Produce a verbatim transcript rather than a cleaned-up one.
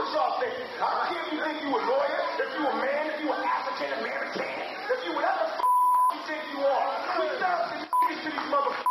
what y'all think. I don't care if you think you a lawyer, if you a man, if you an African American, if you whatever the f*** you think you are. We serve the niggas to these motherfuckers.